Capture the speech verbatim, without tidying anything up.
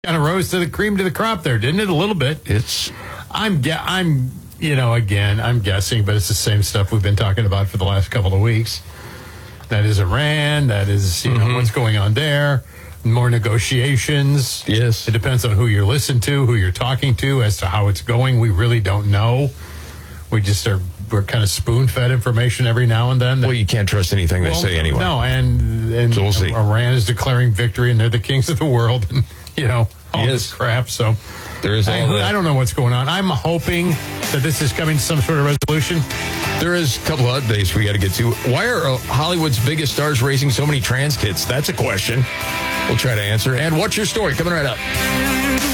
kind of rose to the cream to the crop there, didn't it? A little bit. It's, I'm, ge- I'm, you know, again, I'm guessing, but it's the same stuff we've been talking about for the last couple of weeks. That is Iran. That is, you Mhm. know, what's going on there. More negotiations. yes. It depends on who you're listening to, who you're talking to, as to how it's going. We really don't know. We just are, we're kind of spoon-fed information every now and then. That, Well, you can't trust anything they well, say anyway. No, and, and So we'll see. Iran is declaring victory, and they're the kings of the world, and, you know, all Yes. this crap. So There is all I, that. I don't know what's going on. I'm hoping that this is coming to some sort of resolution. There is a couple of updates we got to get to. Why are uh, Hollywood's biggest stars racing so many trans kids? That's a question we'll try to answer. And what's your story? Coming right up.